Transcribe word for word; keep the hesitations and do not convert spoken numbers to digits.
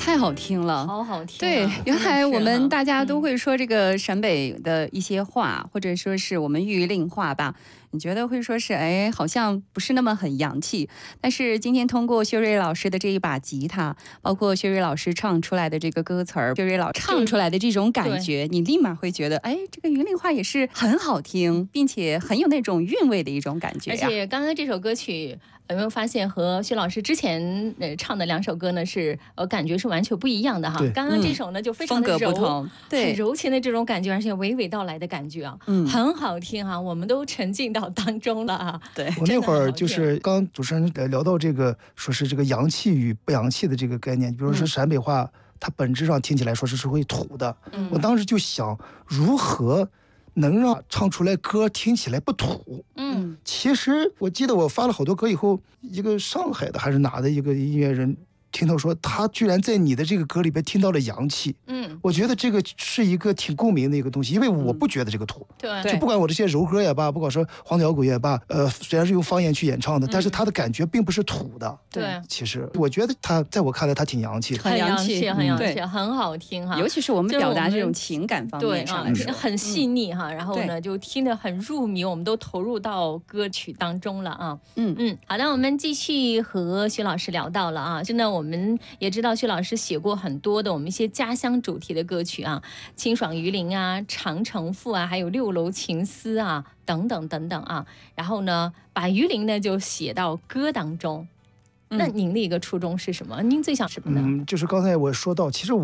太好听了， 好好听、啊。 对，原来我们大家都会说这个陕北的一些话，嗯、或者说是我们玉林话吧。你觉得会说是哎，好像不是那么很洋气。但是今天通过薛瑞老师的这一把吉他，包括薛瑞老师唱出来的这个歌词儿，薛瑞老师唱出来的这种感觉，你立马会觉得，哎，这个云林话也是很好听，并且很有那种韵味的一种感觉、啊。 而且刚刚这首歌曲。有没有发现和薛老师之前呃唱的两首歌呢是呃感觉是完全不一样的哈？刚刚这首呢、嗯、就非常的柔， 风格不同，对， 很柔情的这种感觉，而且娓娓道来的感觉啊，嗯，很好听哈、啊，我们都沉浸到当中了啊。 对， 我那会儿就是刚主持人聊到这个，说是这个洋气与不洋气的这个概念，比如说陕北话，嗯、它本质上听起来说是是会土的，嗯、我当时就想如何。能让唱出来歌听起来不土。嗯，其实我记得我发了好多歌以后，一个上海的还是哪的一个音乐人听到说，他居然在你的这个歌里边听到了洋气。嗯，我觉得这个是一个挺共鸣的一个东西，因为我不觉得这个土。 对， 就不管我这些柔歌也罢，不管说黄摇滚也罢，呃，虽然是用方言去演唱的，但是他的感觉并不是土的。 对， 其实我觉得他在我看来他挺洋气的， 很洋气，很洋气，很好听哈。 尤其是我们表达这种情感方面上来说， 对啊，很细腻哈。然后呢，就听得很入迷，我们都投入到歌曲当中了啊。嗯嗯，好的，我们继续和薛老师聊到了啊。现在我们也知道薛老师写过很多的我们一些家乡主题的歌曲啊，清爽榆林啊、长城赋啊，还有六楼情思啊等等等等啊。然后呢，把榆林呢就写到歌当中。那您的一个初衷是什么？您最想什么呢？ 嗯，就是刚才我说到，其实我。